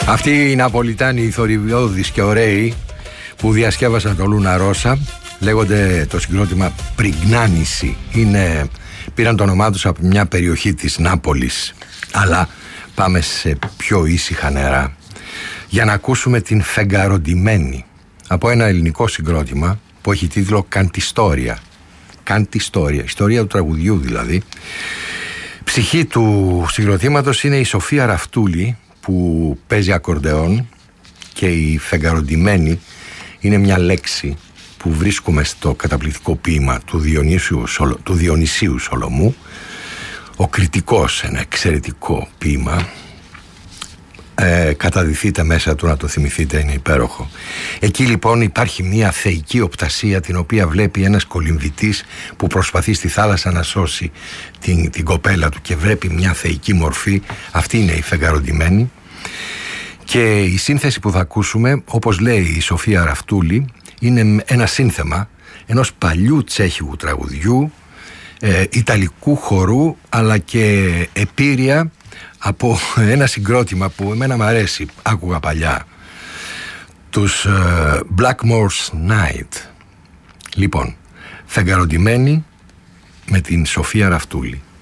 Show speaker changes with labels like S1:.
S1: Αυτοί οι Ναπολιτάνοι, οι θορυβιώδεις και ωραίοι που διασκεύασαν το Λούνα Ρώσα, λέγονται το συγκρότημα Πριγνάνηση. Πήραν το όνομά τους από μια περιοχή της Νάπολης. Αλλά πάμε σε πιο ήσυχα νερά για να ακούσουμε την Φεγγαροντημένη, από ένα ελληνικό συγκρότημα που έχει τίτλο Καντιστόρια. Καντιστόρια, ιστορία του τραγουδιού δηλαδή. Ψυχή του συγκροτήματος είναι η Σοφία Ραφτούλη, που παίζει ακορντεόν, και η Φεγγαροντημένη είναι μια λέξη που βρίσκουμε στο καταπληκτικό ποίημα του Διονυσίου Σολομού, ο Κριτικός, ένα εξαιρετικό ποίημα. Καταδυθείτε μέσα του να το θυμηθείτε, είναι υπέροχο. Εκεί λοιπόν υπάρχει μια θεϊκή οπτασία, την οποία βλέπει ένας κολυμβητής που προσπαθεί στη θάλασσα να σώσει την κοπέλα του και βλέπει μια θεϊκή μορφή. Αυτή είναι η Φεγγαροντημένη. Και η σύνθεση που θα ακούσουμε, όπως λέει η Σοφία Ραφτούλη, είναι ένα σύνθεμα ενός παλιού τσέχικου τραγουδιού, ιταλικού χορού, αλλά και επίρρεια από ένα συγκρότημα που εμένα μ' αρέσει, άκουγα παλιά, τους Blackmore's Night. Λοιπόν, Φεγγαροντημένη με την Σοφία Ραφτούλη.